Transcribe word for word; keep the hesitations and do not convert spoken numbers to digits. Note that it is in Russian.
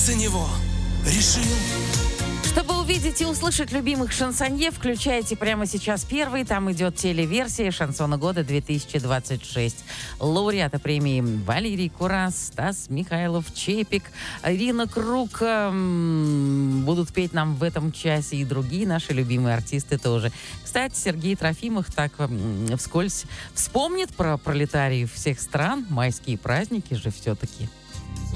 за него решил. Чтобы увидеть и услышать любимых шансонье, включайте прямо сейчас первый. Там идет телеверсия «Шансона года две тысячи двадцать шесть». Лауреаты премии Валерий Курас, Стас Михайлов, Чепик, Ирина Круг эм, будут петь нам в этом часе, и другие наши любимые артисты тоже. Кстати, Сергей Трофимов так эм, вскользь вспомнит про пролетариев всех стран. Майские праздники же все-таки.